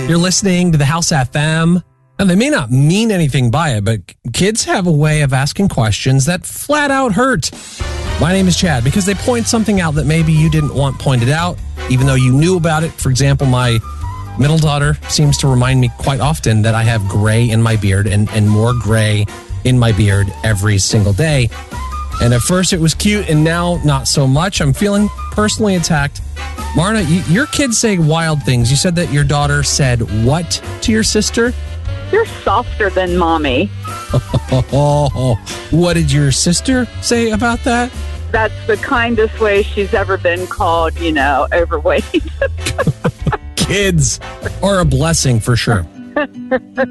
You're listening to the House FM. And they may not mean anything by it, but kids have a way of asking questions that flat out hurt. My name is Chad because they point something out that maybe you didn't want pointed out, even though you knew about it. For example, my middle daughter seems to remind me quite often that I have gray in my beard and more gray in my beard every single day. And at first it was cute, and now not so much. I'm feeling personally attacked. Marna, your kids say wild things. You said that your daughter said what to your sister? You're softer than mommy. What did your sister say about that? That's the kindest way she's ever been called, overweight. Kids are a blessing for sure.